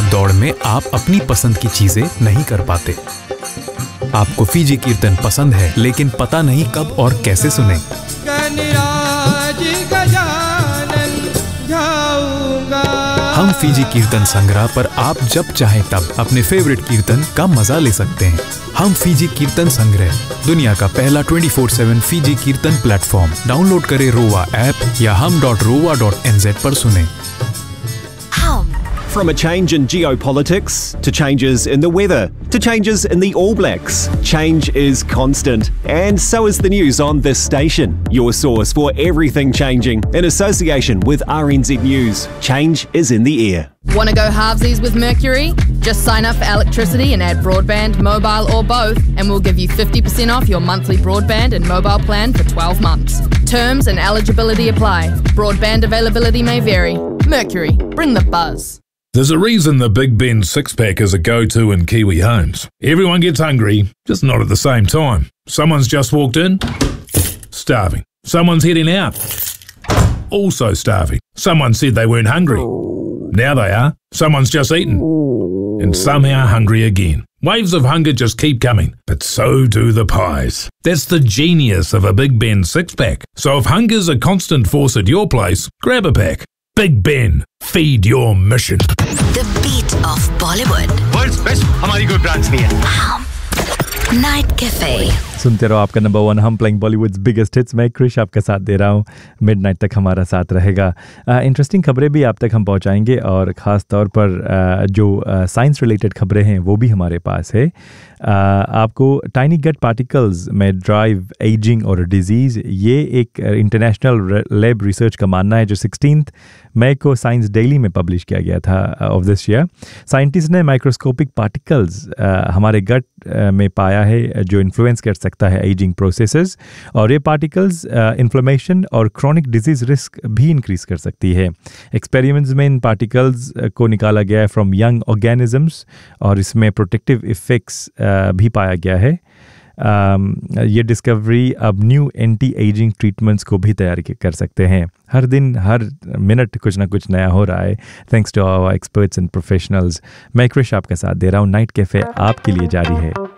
दौड़ में आप अपनी पसंद की चीजें नहीं कर पाते। आपको फीजी कीर्तन पसंद है लेकिन पता नहीं कब और कैसे सुने। हम फीजी कीर्तन संग्रह पर आप जब चाहें तब अपने फेवरेट कीर्तन का मजा ले सकते हैं। हम फीजी कीर्तन संग्रह, दुनिया का पहला 24/7 फीजी कीर्तन प्लेटफॉर्म। डाउनलोड करें रोवा ऐप या hum.rowa.nz पर सुने। From a change in geopolitics, to changes in the weather, to changes in the All Blacks, change is constant. And so is the news on this station, your source for everything changing. In association with RNZ News, change is in the air. Want to go halvesies with Mercury? Just sign up for electricity and add broadband, mobile or both, and we'll give you 50% off your monthly broadband and mobile plan for 12 months. Terms and eligibility apply. Broadband availability may vary. Mercury, bring the buzz. There's a reason the Big Ben six-pack is a go-to in Kiwi homes. Everyone gets hungry, just not at the same time. Someone's just walked in, starving. Someone's heading out, also starving. Someone said they weren't hungry. Now they are. Someone's just eaten, and somehow hungry again. Waves of hunger just keep coming, but so do the pies. That's the genius of a Big Ben six-pack. So if hunger's a constant force at your place, grab a pack. Big Ben, feed your mission. The beat of Bollywood. World's best हमारी कोई branch नहीं है। Night Cafe. सुनते रहो आपका number 1 हम playing Bollywoods biggest hits. मैं क्रिश आपका साथ दे रहा हूँ, मिडनाइट तक हमारा साथ रहेगा। इंटरेस्टिंग खबरें भी आप तक हम पहुँचाएंगे और ख़ास तौर पर जो साइंस रिलेटेड खबरें हैं वो भी हमारे पास है। आपको टाइनी गट पार्टिकल्स में ड्राइव एजिंग और डिजीज़, ये एक इंटरनेशनल लैब रिसर्च का मानना है जो 16 मई को साइंस डेली में पब्लिश किया गया था ऑफ दिस ईयर। साइंटिस्ट ने माइक्रोस्कोपिक पार्टिकल्स हमारे गट में पाया है जो इन्फ्लुएंस कर सकता है एजिंग प्रोसेसेस, और ये पार्टिकल्स इन्फ्लेमेशन और क्रॉनिक डिजीज़ रिस्क भी इंक्रीज़ कर सकती है। एक्सपेरिमेंट्स में इन पार्टिकल्स को निकाला गया है फ्रॉम यंग ऑर्गेनिजम्स और इसमें प्रोटेक्टिव इफ़ेक्ट्स भी पाया गया है। ये डिस्कवरी अब न्यू एंटी एजिंग ट्रीटमेंट्स को भी तैयार कर सकते हैं। हर दिन हर मिनट कुछ ना कुछ नया हो रहा है, thanks to our experts and professionals. मैं क्रिश आपका साथ दे रहा हूँ, नाइट कैफ़े आपके लिए जारी है।